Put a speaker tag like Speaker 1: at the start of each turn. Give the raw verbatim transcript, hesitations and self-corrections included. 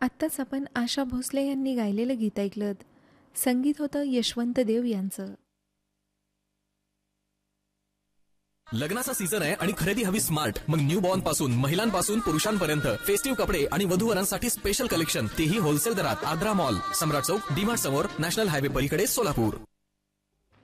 Speaker 1: आत्ताच आपण आशा भोसले यांनी गायलेलं गीत ऐकलं. संगीत होतं यशवंत देव यांचं.
Speaker 2: लग्नाचा सीझन आहे आणि खरेदी हवी स्मार्ट. मग न्यू बॉर्न पासून महिलांपासून पुरुषांपर्यंत फेस्टिव्ह कपडे आणि वधूवरांसाठी स्पेशल कलेक्शन, तेही होलसेल दरात. आद्रा मॉल, सम्राट चौक, डीमार्ट समोर, नॅशनल हायवे पलीकडे, सोलापूर.